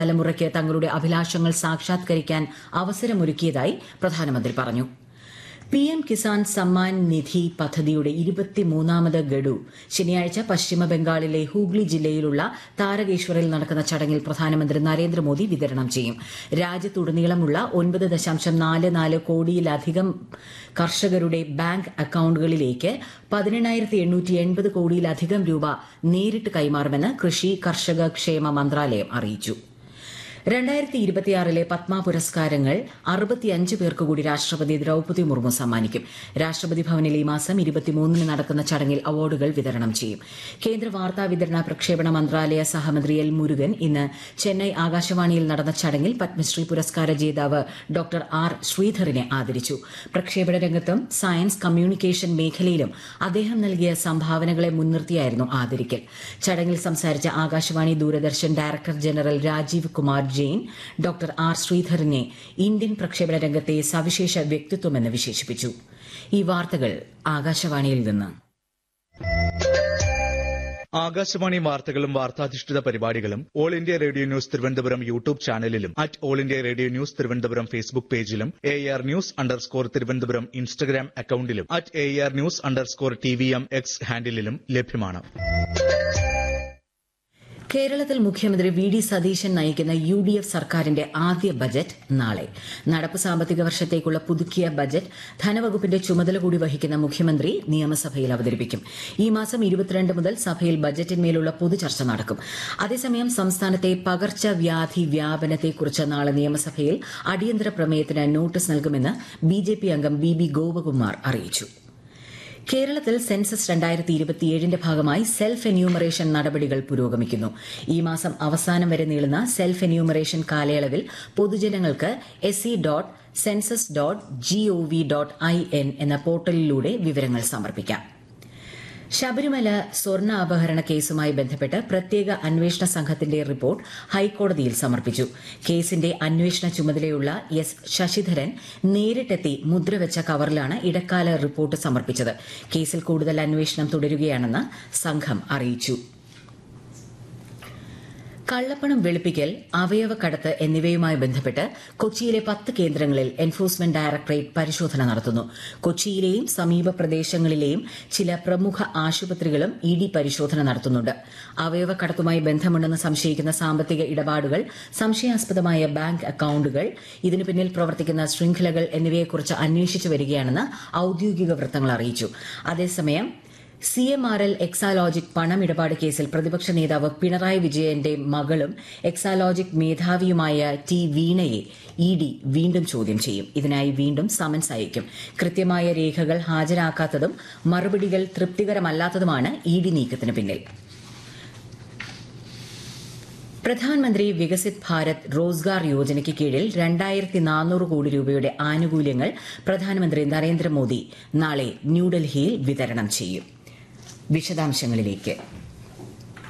തലമുറയ്ക്ക് തങ്ങളുടെ അഭിലാഷങ്ങൾ സാക്ഷാത്കരിക്കാൻ അവസരമൊരുക്കിയതായി പ്രധാനമന്ത്രി പറഞ്ഞു. പിഎം കിസാൻ സമ്മാൻ നിധി പദ്ധതിയുടെ 23ാമത് ഗഡു ശനിയാഴ്ച പശ്ചിമ ബംഗാളിലെ ഹൂഗ്ലി ജില്ലയിലുള്ള താരകേശ്വറിൽ നടക്കുന്ന ചടങ്ങിൽ പ്രധാനമന്ത്രി നരേന്ദ്രമോദി വിതരണം ചെയ്യും. രാജ്യത്തുടനീളമുള്ള 9.44 കോടിയിലധികം കർഷകരുടെ ബാങ്ക് അക്കൌണ്ടുകളിലേക്ക് 18,880 കോടിയിലധികം രൂപ നേരിട്ട് കൈമാറുമെന്ന് കൃഷി കർഷക ക്ഷേമ മന്ത്രാലയം അറിയിച്ചു. 2026 പത്മ പുരസ്കാരങ്ങൾ 65 പേർക്ക് കൂടി രാഷ്ട്രപതി ദ്രൌപദി മുർമു സമ്മാനിക്കും. രാഷ്ട്രപതി ഭവനിൽ ഈ മാസം 23 നടക്കുന്ന ചടങ്ങിൽ അവാർഡുകൾ വിതരണം ചെയ്യും. കേന്ദ്ര വാർത്താ വിതരണ പ്രക്ഷേപണ മന്ത്രാലയ സഹമന്ത്രി എൽ മുരുകൻ ഇന്ന് ചെന്നൈ ആകാശവാണിയിൽ നടന്ന ചടങ്ങിൽ പത്മശ്രീ പുരസ്കാര ജേതാവ് ഡോക്ടർ ആർ ശ്രീധറിനെ ആദരിച്ചു. പ്രക്ഷേപണ രംഗത്തും സയൻസ് കമ്മ്യൂണിക്കേഷൻ മേഖലയിലും അദ്ദേഹം നൽകിയ സംഭാവനകളെ മുൻനിർത്തിയായിരുന്നു ആദരിക്കൽ. ചടങ്ങിൽ സംസാരിച്ച Akashvani Doordarshan director general Rajeev Kumar Jain doctor R ശ്രീധറിനെ Indian പ്രക്ഷേപണ രംഗത്തെ സവിശേഷ വ്യക്തിത്വമെന്ന് വിശേഷിപ്പിച്ചു. ഈ വാർത്തകൾ ആകാശവാണിയിൽ നിന്ന്. ആകാശവാണി വാർത്തകളും വാർത്താധിഷ്ഠിത പരിപാടികളും all India radio news Thiruvananthapuram YouTube ചാനലിലും all India radio news Thiruvananthapuram Facebook പേജിലും AR ന്യൂസ് _തിരുവനന്തപുരം ഇൻസ്റ്റഗ്രാം അക്കൌണ്ടിലും AR ന്യൂസ് _TVM X ഹാൻഡിലും ലഭ്യമാണ്. കേരളത്തിൽ മുഖ്യമന്ത്രി വി.ഡി. സതീശൻ നയിക്കുന്ന UDF സർക്കാരിന്റെ ആദ്യ ബജറ്റ് നാളെ. നടപ്പ് സാമ്പത്തിക വർഷത്തേക്കുള്ള പുതുക്കിയ ബജറ്റ് ധനവകുപ്പിന്റെ ചുമതല കൂടി വഹിക്കുന്ന മുഖ്യമന്ത്രി നിയമസഭയിൽ അവതരിപ്പിക്കും. ഈ മാസം 22 മുതൽ സഭയിൽ ബജറ്റിന്മേലുള്ള പൊതുചർച്ച നടക്കും. അതേസമയം സംസ്ഥാനത്തെ പകർച്ചവ്യാധി വ്യാപനത്തെക്കുറിച്ച് നാളെ നിയമസഭയിൽ അടിയന്തര പ്രമേയത്തിന് നോട്ടീസ് നൽകുമെന്ന് BJP അംഗം BB ഗോപകുമാർ അറിയിച്ചു. കേരളത്തിൽ സെൻസസ് 2027ന്റെ ഭാഗമായി സെൽഫ് എന്യൂമറേഷൻ നടപടികൾ പുരോഗമിക്കുന്നു. ഈ മാസം അവസാനം വരെ നീളുന്ന സെൽഫ് എന്യൂമറേഷൻ കാലയളവിൽ പൊതുജനങ്ങൾക്ക് se.census.gov.in എന്ന പോർട്ടലിലൂടെ വിവരങ്ങൾ സമർപ്പിക്കാം. ശബരിമല സ്വർണ്ണ അപഹരണ കേസുമായി ബന്ധപ്പെട്ട് പ്രത്യേക അന്വേഷണ സംഘത്തിന്റെ റിപ്പോർട്ട് ഹൈക്കോടതിയിൽ സമർപ്പിച്ചു. കേസിന്റെ അന്വേഷണ ചുമതലയുള്ള S. ശശിധരൻ നേരിട്ടെത്തി മുദ്രവെച്ച കവറിലാണ് ഇടക്കാല റിപ്പോർട്ട് സമർപ്പിച്ചത്. കേസിൽ കൂടുതൽ അന്വേഷണം തുടരുകയാണെന്ന് സംഘം അറിയിച്ചു. കള്ളപ്പണം വെളുപ്പിക്കൽ, അവയവക്കടത്ത് എന്നിവയുമായി ബന്ധപ്പെട്ട് കൊച്ചിയിലെ 10 കേന്ദ്രങ്ങളിൽ എൻഫോഴ്സ്മെന്റ് ഡയറക്ടറേറ്റ് പരിശോധന നടത്തുന്നു. കൊച്ചിയിലെയും സമീപ പ്രദേശങ്ങളിലെയും ചില പ്രമുഖ ആശുപത്രികളും ED പരിശോധന നടത്തുന്നുണ്ട്. അവയവക്കടത്തുമായി ബന്ധമുണ്ടെന്ന് സംശയിക്കുന്ന സാമ്പത്തിക ഇടപാടുകൾ, സംശയാസ്പദമായ ബാങ്ക് അക്കൌണ്ടുകൾ, ഇതിനു പിന്നിൽ പ്രവർത്തിക്കുന്ന ശൃംഖലകൾ എന്നിവയെക്കുറിച്ച് അന്വേഷിച്ചു വരികയാണെന്ന് ഔദ്യോഗിക വൃത്തങ്ങൾ അറിയിച്ചു. അതേസമയം CMRL എക്സാലോജിക് പണമിടപാട് കേസിൽ പ്രതിപക്ഷ നേതാവ് പിണറായി വിജയന്റെ മകളും എക്സാലോജിക് മേധാവിയുമായ T. വീണയെ ED വീണ്ടും ചോദ്യം ചെയ്യും. ഇതിനായി വീണ്ടും സമൻസ് അയക്കും. കൃത്യമായ രേഖകൾ ഹാജരാക്കാത്തതും മറുപടികൾ തൃപ്തികരമല്ലാത്തതുമാണ് ED നീക്കത്തിന് പിന്നിൽ. പ്രധാനമന്ത്രി വികസിത് ഭാരത് റോസ്ഗാർ യോജനയ്ക്ക് കീഴിൽ 2400 കോടി രൂപയുടെ ആനുകൂല്യങ്ങൾ പ്രധാനമന്ത്രി നരേന്ദ്രമോദി നാളെ ന്യൂഡൽഹിയിൽ വിതരണം ചെയ്യും. വിശദാംശങ്ങളിലേക്ക്.